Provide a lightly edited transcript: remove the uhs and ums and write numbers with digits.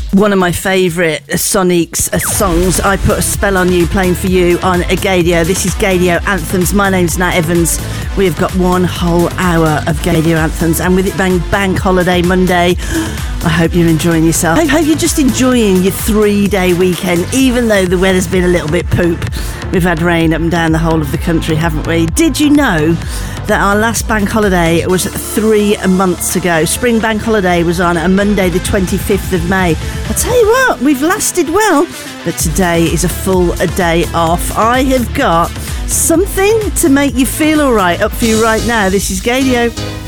One of my favourite Sonics songs, I Put a Spell on You, playing for you on Gaydio. This is Gaydio Anthems. My name's Nat Evans. We have got one whole hour of Gaydio Anthems, and with it being Bank Holiday Monday, I hope you're enjoying yourself. I hope you're just enjoying your 3-day weekend, even though the weather's been a little bit poop. We've had rain up and down the whole of the country, haven't we? Did you know that our last bank holiday was 3 months ago? Spring bank holiday was on a Monday the 25th of May. I'll tell you what, we've lasted well, but today is a full day off. I have got something to make you feel all right up for you right now. This is Gaydio.